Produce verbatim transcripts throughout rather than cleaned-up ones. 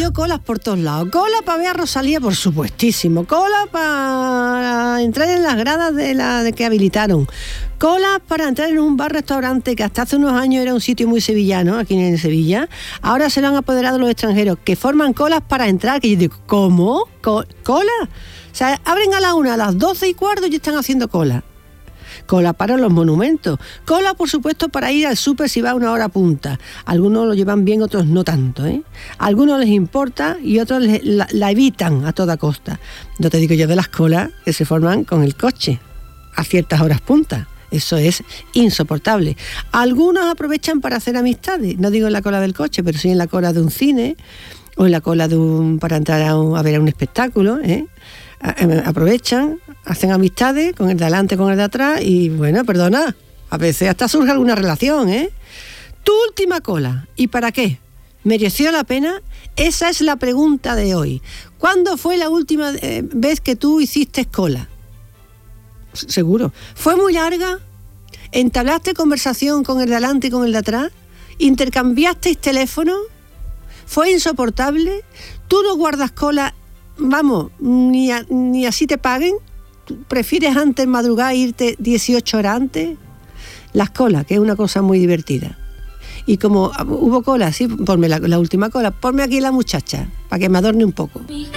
yo colas por todos lados. Cola para ver a Rosalía, por supuestísimo. Cola para entrar en las gradas de la de que habilitaron. Colas para entrar en un bar-restaurante que hasta hace unos años era un sitio muy sevillano, aquí en Sevilla. Ahora se lo han apoderado los extranjeros, que forman colas para entrar. Que yo digo, ¿cómo? ¿Co- ¿Cola? O sea, abren a la una, a las doce y cuarto y están haciendo cola. Cola para los monumentos. Cola, por supuesto, para ir al súper si va a una hora punta. Algunos lo llevan bien, otros no tanto, ¿eh? A algunos les importa y otros les, la, la evitan a toda costa. No te digo yo de las colas que se forman con el coche a ciertas horas punta. Eso es insoportable. Algunos aprovechan para hacer amistades. No digo en la cola del coche, pero sí en la cola de un cine o en la cola de un para entrar a, un, a ver un espectáculo, ¿eh? Aprovechan, hacen amistades con el de adelante, con el de atrás y bueno, perdona, a veces hasta surge alguna relación, ¿eh? Tu última cola, ¿y para qué? ¿Mereció la pena? Esa es la pregunta de hoy. ¿Cuándo fue la última eh, vez que tú hiciste cola? Seguro. ¿Fue muy larga? ¿Entablaste conversación con el de adelante y con el de atrás? ¿Intercambiasteis teléfono? ¿Fue insoportable? ¿Tú no guardas cola? Vamos, ni, a, ni así te paguen. ¿Prefieres antes madrugar e irte dieciocho horas antes? Las colas, que es una cosa muy divertida. Y como hubo cola, sí, ponme la, la última cola, ponme aquí la muchacha, para que me adorne un poco.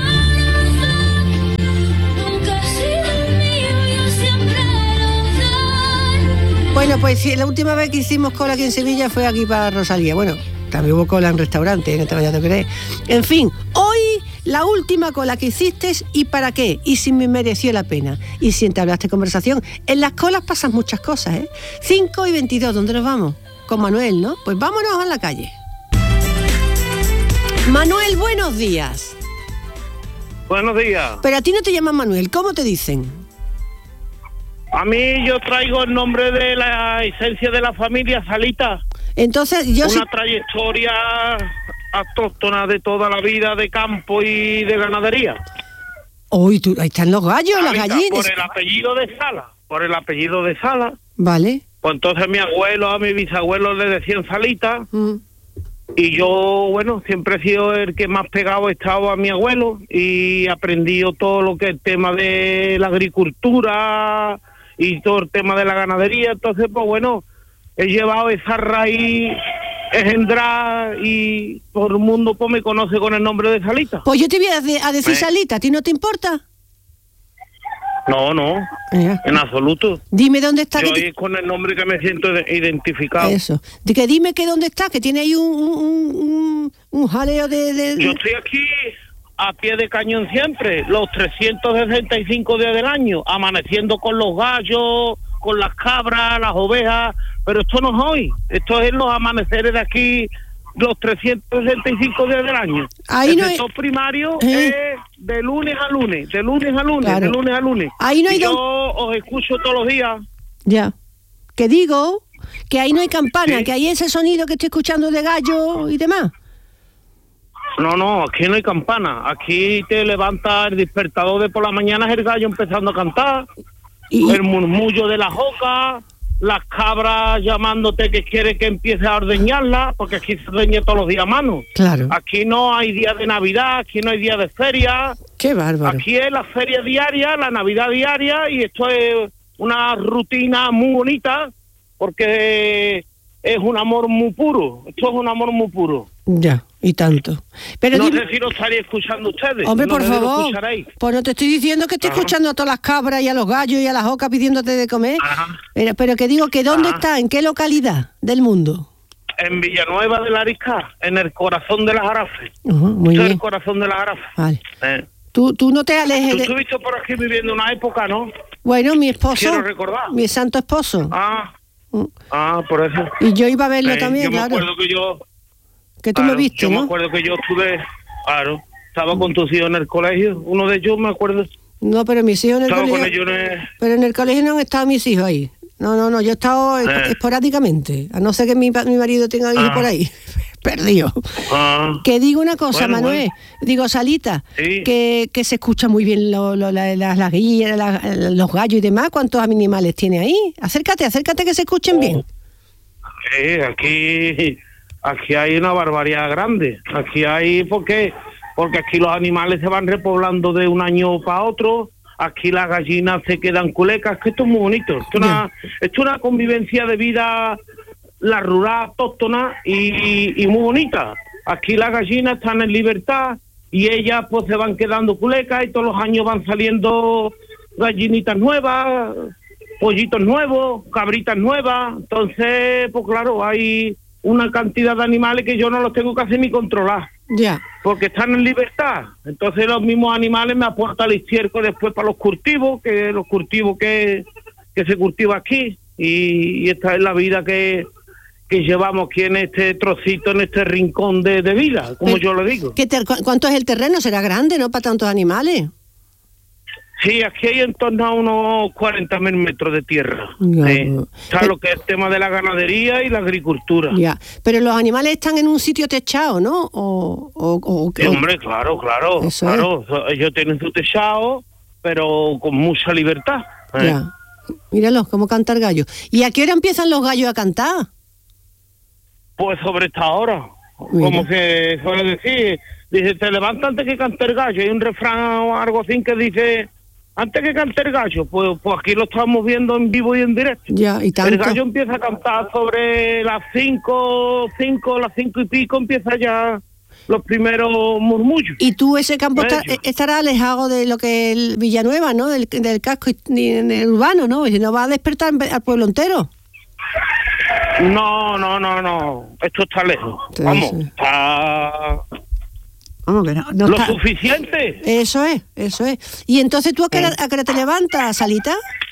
Bueno, pues sí, la última vez que hicimos cola aquí en Sevilla fue aquí para Rosalía. Bueno, también hubo cola en restaurantes, no te vayas a creer. En fin, hoy la última cola que hiciste y para qué, y si me mereció la pena, y si entablaste conversación. En las colas pasan muchas cosas, ¿eh? cinco y veintidós, ¿dónde nos vamos? Con Manuel, ¿no? Pues vámonos a la calle. Manuel, buenos días. Buenos días. Pero a ti no te llaman Manuel, ¿cómo te dicen? A mí yo traigo el nombre de la esencia de la familia Salita. Entonces yo Una sí... trayectoria autóctona de toda la vida de campo y de ganadería. Uy, tú, ahí están los gallos, Salita, las gallinas. Por el apellido de Sala, por el apellido de Sala. Vale. Pues entonces mi abuelo, a mi bisabuelo le decían Salita. Mm. Y yo, bueno, siempre he sido el que más pegado he estado a mi abuelo y he aprendido todo lo que es el tema de la agricultura y todo el tema de la ganadería. Entonces, pues bueno, he llevado esa raíz engendrada y todo el mundo pues me conoce con el nombre de Salita. Pues yo te voy a, de- a decir ¿Eh? Salita, ¿a ti no te importa? No, no, Ya. en absoluto. Dime dónde está. Yo que te- es con el nombre que me siento identificado. Eso. De que dime que dónde está, que tiene ahí un, un, un, un jaleo de... de, de- Yo estoy aquí a pie de cañón siempre, los trescientos sesenta y cinco días del año, amaneciendo con los gallos, con las cabras, las ovejas, pero esto no es hoy, esto es los amaneceres de aquí, los trescientos sesenta y cinco días del año. Ahí el no hay- sector primario Eh. es de lunes a lunes, de lunes a lunes, Claro. de lunes a lunes. Ahí no hay Y yo don- os escucho todos los días. Ya. Que digo que ahí no hay campana, Sí. que hay ese sonido que estoy escuchando de gallo y demás. No, no, aquí no hay campana, aquí te levanta el despertador de por la mañana, es el gallo empezando a cantar. Y, El murmullo de las ocas, las cabras llamándote que quiere que empiece a ordeñarla, porque aquí se ordeña todos los días a mano. claro. Aquí no hay día de Navidad, aquí no hay día de feria, Qué bárbaro. aquí es la feria diaria, la Navidad diaria, y esto es una rutina muy bonita, porque es un amor muy puro, esto es un amor muy puro. Ya, y tanto. Pero No dime- sé si lo estaréis escuchando ustedes. Hombre, no por sé si lo favor. escucharéis. Pues no te estoy diciendo que estoy Ajá. escuchando a todas las cabras y a los gallos y a las ocas pidiéndote de comer. Ajá. Pero, pero que digo que ¿dónde Ajá. está? ¿En qué localidad del mundo? En Villanueva de la Arisca, en el corazón de las Arafes. Ujú, muy Esto es bien. el corazón de las Arafes. Vale. Eh. Tú, tú no te alejes Tú de... estuviste por aquí viviendo una época, ¿no? Bueno, mi esposo, Quiero recordar. mi santo esposo. Ah, Mm. ah, por eso. Y yo iba a verlo Eh, también, yo claro. me acuerdo que yo... Que tú claro, me viste, yo ¿no? me acuerdo que yo estuve... Claro, estaba con tus hijos en el colegio. Uno de ellos me acuerdo. No, pero mis hijos en el Estaba con colegio... ellos en el... Pero en el colegio no han estado mis hijos ahí. No, no, no, yo he estado esp- Eh. esporádicamente. A no ser que mi, pa- mi marido tenga hijos Ah. por ahí. Perdido. Ah, Que digo una cosa, Bueno, Manuel. Digo, Salita, Sí. que, que se escucha muy bien lo, lo- la- las las guillas, la- los gallos y demás. ¿Cuántos animales tiene ahí? Acércate, acércate que se escuchen bien. sí, aquí... Aquí hay una barbaridad grande. Aquí hay... Porque porque aquí los animales se van repoblando de un año para otro, aquí las gallinas se quedan culecas, que esto es muy bonito, esto es una, esto es una convivencia de vida, la rural autóctona y, y muy bonita. Aquí las gallinas están en libertad y ellas pues se van quedando culecas y todos los años van saliendo gallinitas nuevas, pollitos nuevos, cabritas nuevas. Entonces, pues claro, hay una cantidad de animales que yo no los tengo casi ni controlar. Ya. Porque están en libertad. Entonces los mismos animales me aportan el estiércol después para los cultivos, que los cultivos que, que se cultiva aquí. Y, y esta es la vida que, que llevamos aquí en este trocito, en este rincón de, de vida, como Pero, yo lo digo. ¿qué ter- ¿Cuánto es el terreno? ¿Será grande, no, para tantos animales? Sí, aquí hay en torno a unos cuarenta mil metros de tierra. Ya, Sí. pero- Está lo que es el tema de la ganadería y la agricultura. Ya, pero los animales están en un sitio techado, ¿no? O, o, o- Sí, o- hombre, claro, claro, Eso claro. Ellos tienen su techado, pero con mucha libertad. ¿eh? Ya. Míralos, cómo canta el gallo. ¿Y a qué hora empiezan los gallos a cantar? Pues sobre esta hora, Mira. como se suele decir, dice, te levanta antes que cante el gallo. Hay un refrán o algo así que dice, antes que cante el gallo, pues, pues aquí lo estamos viendo en vivo y en directo. Ya, y tanto. El gallo empieza a cantar sobre las cinco, cinco, las cinco y pico, empieza ya los primeros murmullos. Y tú, ese campo está- Bello. estará alejado de lo que es el Villanueva, ¿no? Del, del casco y- en el urbano, ¿no? Y si no va a despertar al pueblo entero. No, no, no, no, esto está lejos. Sí, Vamos, sí. está Vamos, que no, no lo está- suficiente. Eso es, eso es. Y entonces tú a qué hora, a qué hora te levantas, Salita.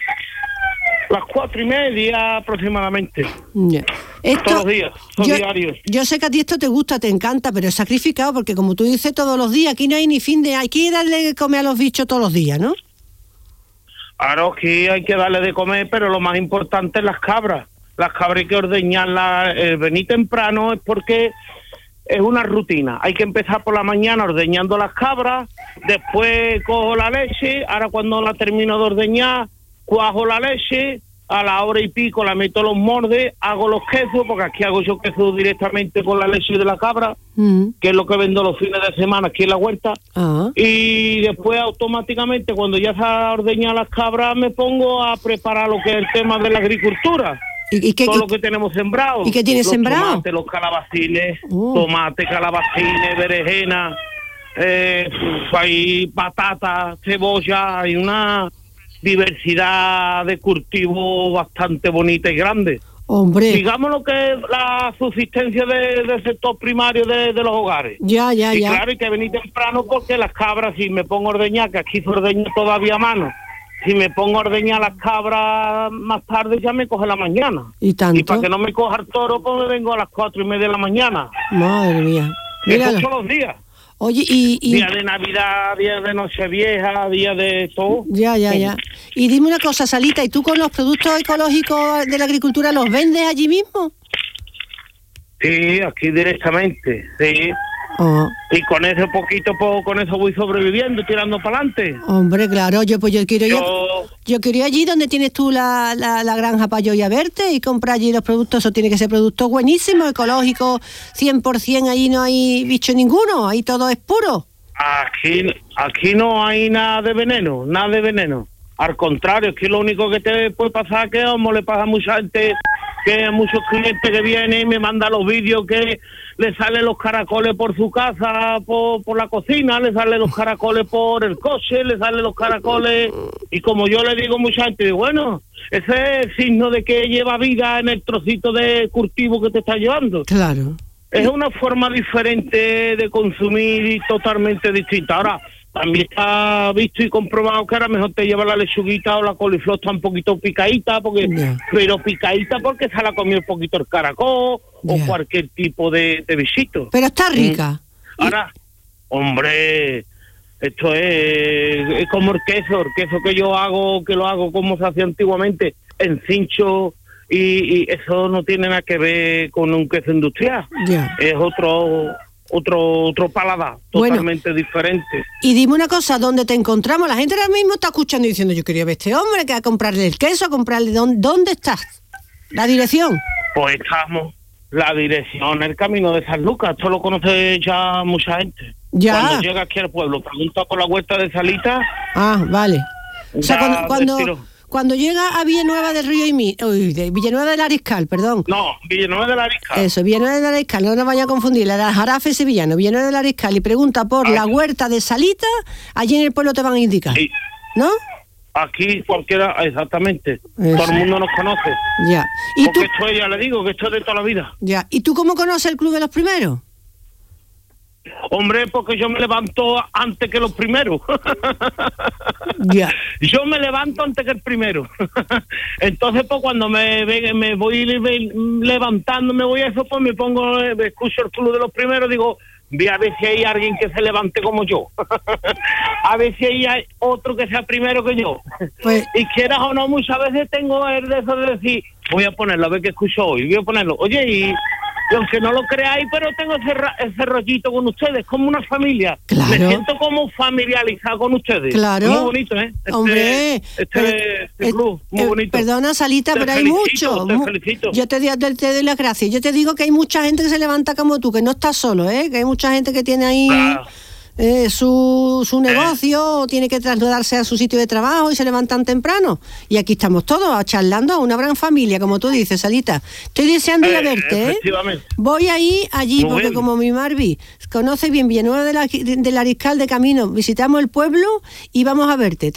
Las cuatro y media aproximadamente. Ya. Esto, Todos los días, son yo, diarios. yo sé que a ti esto te gusta, te encanta, pero es sacrificado porque como tú dices todos los días, aquí no hay ni fin de... Hay que darle de comer a los bichos todos los días, ¿no? Claro que hay que darle de comer, pero lo más importante es las cabras. Las cabras hay que ordeñarlas, el venir temprano es porque es una rutina. Hay que empezar por la mañana ordeñando las cabras, después cojo la leche, ahora cuando la termino de ordeñar, cuajo la leche, a la hora y pico la meto en los moldes, hago los quesos, porque aquí hago yo queso directamente con la leche de la cabra, Mm. que es lo que vendo los fines de semana aquí en la huerta. Ah, Y después automáticamente cuando ya se ha ordeñado las cabras me pongo a preparar lo que es el tema de la agricultura. ¿Y, y qué, Todo y- lo que tenemos sembrado. ¿Y qué tienes los sembrado? Tomates, los calabacines, Oh. tomate, calabacines, berenjena, eh, hay patatas, cebolla, hay una diversidad de cultivos bastante bonita y grande. hombre, Digamos lo que es la subsistencia de- del sector primario de, de los hogares. ya, ya, Y ya. claro, hay que venir temprano porque las cabras, si me pongo a ordeñar, que aquí se ordeña todavía a mano, si me pongo a ordeñar las cabras más tarde ya me coge la mañana. Y tanto. Y para que no me coja el toro, pues me vengo a las cuatro y media de la mañana. Madre mía. Eso Míralo. todos los días. Oye, y... y Día de Navidad, día de Nochevieja, día de todo. ya, ya, ya. Y dime una cosa, Salita, ¿y tú con los productos ecológicos de la agricultura los vendes allí mismo? Sí, aquí directamente, sí. Oh, Y con ese poquito, pues, con eso voy sobreviviendo, tirando para adelante. hombre, claro, yo pues yo quiero ir... Yo... Yo quiero ir allí donde tienes tú la, la, la granja para yo ir a verte y comprar allí los productos. Eso tiene que ser productos buenísimos, ecológicos, cien por ciento. Allí no hay bicho ninguno, ahí todo es puro. Aquí, aquí no hay nada de veneno, nada de veneno. Al contrario, es que lo único que te puede pasar que como le pasa a mucha gente, que a muchos clientes que vienen y me mandan los vídeos que le salen los caracoles por su casa, por, por la cocina, le salen los caracoles por el coche, le salen los caracoles, y como yo le digo a mucha gente, digo, bueno, ese es el signo de que lleva vida en el trocito de cultivo que te está llevando. Claro. Es una forma diferente de consumir y totalmente distinta. Ahora, también está visto y comprobado que ahora mejor te lleva la lechuguita o la coliflor está un poquito picadita, porque Ya. pero picadita porque se la comió un poquito el caracol o Ya. cualquier tipo de, de bichito. Pero está rica. Y- Ahora, hombre, esto es, es como el queso, el queso que yo hago, que lo hago como se hacía antiguamente, en cincho, y, y eso no tiene nada que ver con un queso industrial. Ya. Es otro otro otro paladar, Bueno. totalmente diferente. Y dime una cosa, ¿dónde te encontramos? La gente ahora mismo está escuchando y diciendo, yo quería ver a este hombre, que a comprarle el queso, a comprarle... ¿Dónde, dónde estás? ¿La dirección? Pues estamos, la dirección, el camino de San Lucas, esto lo conoce ya mucha gente. Ya. Cuando llega aquí al pueblo, pregunta por la huerta de Salita. Ah, vale. O sea, cuando, ya cuando, retiro. cuando llega a Villanueva del Río y Mi, uy, de Villanueva del Ariscal, perdón. No, Villanueva de la Ariscal. Eso, Villanueva del Ariscal, no nos vaya a confundir, la Jarafe sevillano, Villanueva del Ariscal, y pregunta por Ay. la huerta de Salita, allí en el pueblo te van a indicar. Sí. ¿No? Aquí cualquiera, exactamente. Eso. Todo el mundo nos conoce. Ya. ¿Y tú? Porque esto ya le digo, que esto es de toda la vida. Ya. ¿Y tú cómo conoces el Club de los Primeros? Hombre, porque yo me levanto antes que los primeros. Ya. Yo me levanto antes que el primero. Entonces, pues cuando me, me, me voy levantando, me voy a eso, pues me pongo, me escucho el Club de los Primeros, digo, voy a ver si hay alguien que se levante como yo. A ver si hay otro que sea primero que yo. Pues- Y quieras o no, muchas veces tengo el de eso de decir, voy a ponerlo, a ver qué escucho hoy, voy a ponerlo. Oye, y... Y aunque no lo creáis, pero tengo ese, ra- ese rollito con ustedes, como una familia. Claro. Me siento como familiarizado con ustedes. Claro. Muy bonito, ¿eh? Este, Hombre, este, pero- este eh, club, muy eh, bonito. Perdona, Salita, Te pero hay felicito, mucho. te mu- felicito. Yo te, di- te, te doy las gracias. Yo te digo que hay mucha gente que se levanta como tú, que no estás solo, ¿eh? Que hay mucha gente que tiene ahí Claro. eh, su, su negocio, o tiene que trasladarse a su sitio de trabajo y se levantan temprano. Y aquí estamos todos charlando, una gran familia, como tú dices, Salita. Estoy deseando ir a Eh, verte, ¿eh? efectivamente. Voy a ir allí, Muy porque bien. como mi Marvi conoce bien Villanueva del Ar- del Ariscal de camino, visitamos el pueblo y vamos a verte.